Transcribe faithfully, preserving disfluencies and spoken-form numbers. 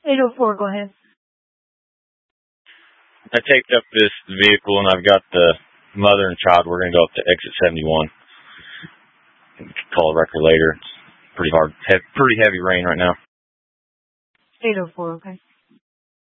eight oh four, go ahead. I taped up this vehicle and I've got the mother and child. We're going to go up to exit seventy-one. Call a record later. It's pretty hard, he- pretty heavy rain right now. eight oh four, okay.